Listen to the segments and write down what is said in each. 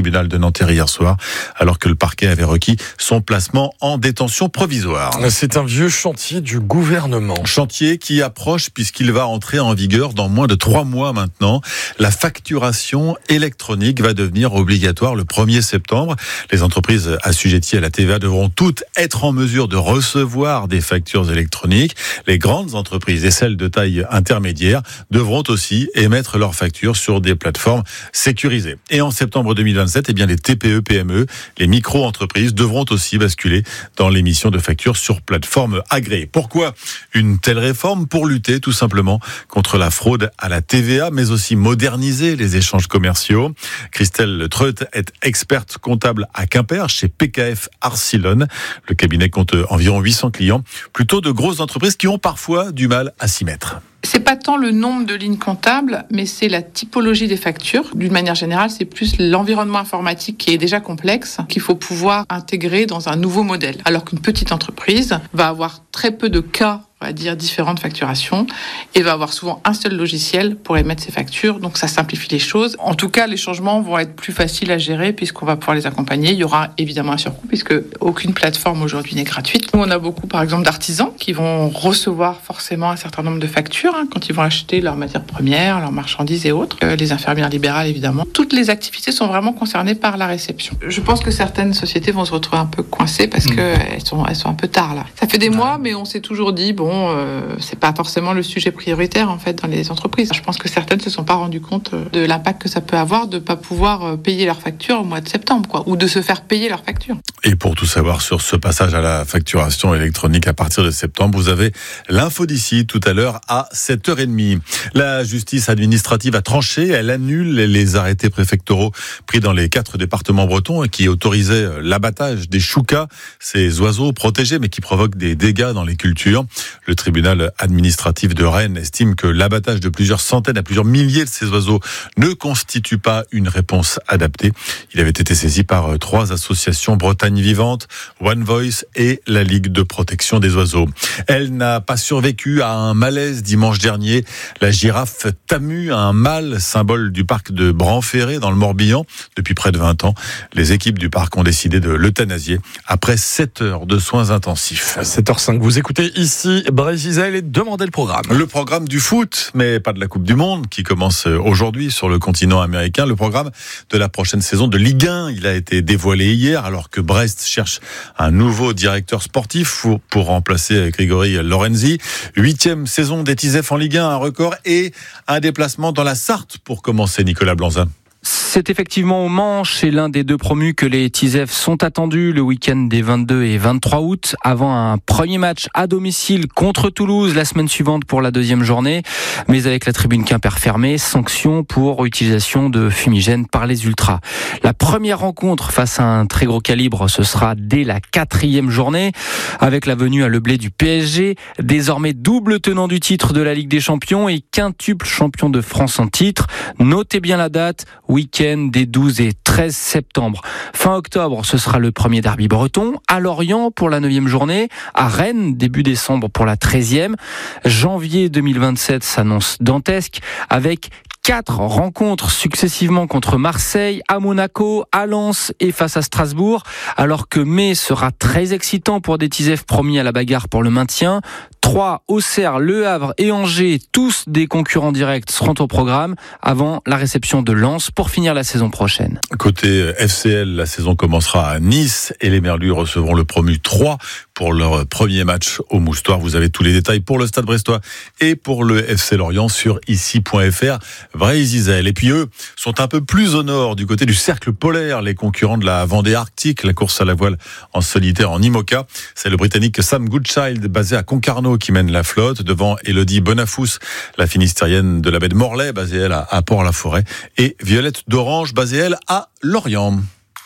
tribunal de Nanterre hier soir, alors que le parquet avait requis son placement en détention provisoire. C'est un vieux chantier du gouvernement. Chantier qui approche puisqu'il va entrer en vigueur dans moins de 3 mois maintenant. La facturation électronique va devenir obligatoire le 1er septembre. Les entreprises assujetties à la TVA devront toutes être en mesure de recevoir des factures électroniques. Les grandes entreprises et celles de taille intermédiaire devront aussi émettre leurs factures sur des plateformes sécurisées. Et en septembre 2027, les TPE-PME, les micro-entreprises devront aussi basculer dans l'émission de factures sur plateforme agréée. Pourquoi une telle réforme? Pour lutter tout simplement contre la fraude à la TVA, mais aussi moderniser les échanges commerciaux. Christelle Treut est experte comptable à Quimper chez PKF Arcilon. Le cabinet compte environ 800 clients, plutôt de grosses entreprises qui ont parfois du mal à s'y mettre. C'est pas tant le nombre de lignes comptables, mais c'est la typologie des factures. D'une manière générale, c'est plus l'environnement informatique qui est déjà complexe, qu'il faut pouvoir intégrer dans un nouveau modèle. Alors qu'une petite entreprise va avoir très peu de cas, on va dire, différentes facturations, et va avoir souvent un seul logiciel pour émettre ses factures, donc ça simplifie les choses. En tout cas, les changements vont être plus faciles à gérer puisqu'on va pouvoir les accompagner. Il y aura évidemment un surcoût puisque aucune plateforme aujourd'hui n'est gratuite. Nous, on a beaucoup, par exemple, d'artisans qui vont recevoir forcément un certain nombre de factures quand ils vont acheter leurs matières premières, leurs marchandises et autres. Les infirmières libérales, évidemment. Toutes les activités sont vraiment concernées par la réception. Je pense que certaines sociétés vont se retrouver un peu coincées parce qu'elles sont un peu tard là. Ça fait des mois, mais on s'est toujours dit, c'est pas forcément le sujet prioritaire en fait dans les entreprises. Je pense que certaines se sont pas rendues compte de l'impact que ça peut avoir de pas pouvoir payer leurs factures au mois de septembre, ou de se faire payer leurs factures. Et pour tout savoir sur ce passage à la facturation électronique à partir de septembre, vous avez l'info d'ici tout à l'heure à 7h30. La justice administrative a tranché, elle annule les arrêtés préfectoraux pris dans les 4 départements bretons et qui autorisaient l'abattage des choucas, ces oiseaux protégés mais qui provoquent des dégâts dans les cultures. Le tribunal administratif de Rennes estime que l'abattage de plusieurs centaines à plusieurs milliers de ces oiseaux ne constitue pas une réponse adaptée. Il avait été saisi par 3 associations, Bretagne Vivante, One Voice et la Ligue de protection des oiseaux. Elle n'a pas survécu à un malaise dimanche dernier. La girafe Tamu, un mâle symbole du parc de Branferré dans le Morbihan depuis près de 20 ans. Les équipes du parc ont décidé de l'euthanasier après 7 heures de soins intensifs. 7h05, vous écoutez ici Brésil et demandez le programme. Le programme du foot, mais pas de la Coupe du Monde, qui commence aujourd'hui sur le continent américain. Le programme de la prochaine saison de Ligue 1, il a été dévoilé hier, alors que Brest cherche un nouveau directeur sportif pour remplacer Grégory Lorenzi. 8e saison des Tisef en Ligue 1, un record et un déplacement dans la Sarthe pour commencer, Nicolas Blanzin. C'est effectivement au Mans, chez l'un des 2 promus, que les Tisef sont attendus le week-end des 22 et 23 août, avant un premier match à domicile contre Toulouse la semaine suivante pour la 2e journée. Mais avec la tribune Quimper fermée, sanction pour utilisation de fumigènes par les ultras. La première rencontre face à un très gros calibre, ce sera dès la 4e journée, avec la venue à Le Blé du PSG, désormais double tenant du titre de la Ligue des Champions et quintuple champion de France en titre. Notez bien la date, week-end des 12 et 13 septembre. Fin octobre, ce sera le premier derby breton. À Lorient pour la 9e journée. À Rennes, début décembre pour la 13e. Janvier 2027 s'annonce dantesque avec 4 rencontres successivement contre Marseille, à Monaco, à Lens et face à Strasbourg, alors que mai sera très excitant pour des Tisef promis à la bagarre pour le maintien. 3, Auxerre, Le Havre et Angers, tous des concurrents directs, seront au programme avant la réception de Lens pour finir la saison prochaine. Côté FCL, la saison commencera à Nice et les Merlus recevront le promu 3 pour leur premier match au Moustoir. Vous avez tous les détails pour le Stade Brestois et pour le FC Lorient sur ici.fr. Brésil. Et puis eux sont un peu plus au nord, du côté du cercle polaire, les concurrents de la Vendée Arctique, la course à la voile en solitaire en IMOCA. C'est le Britannique Sam Goodchild, basé à Concarneau, qui mène la flotte, devant Elodie Bonafous, la Finistérienne de la baie de Morlaix, basée elle à Port-la-Forêt, et Violette d'Orange, basée elle à Lorient.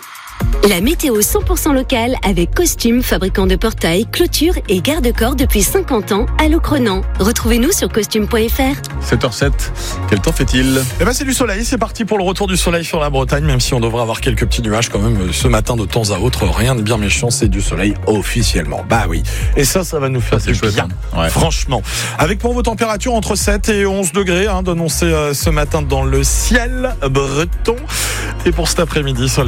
La météo 100% locale avec Costume, fabricant de portails, clôtures et garde-corps depuis 50 ans à Locronan. Retrouvez-nous sur costume.fr. 7h07, quel temps fait-il ? C'est du soleil, c'est parti pour le retour du soleil sur la Bretagne, même si on devrait avoir quelques petits nuages quand même ce matin de temps à autre. Rien de bien méchant, c'est du soleil officiellement. Bah oui, et ça va nous faire du bien, ouais. Franchement. Avec pour vos températures entre 7 et 11 degrés, d'annoncer ce matin dans le ciel breton. Et pour cet après-midi, soleil.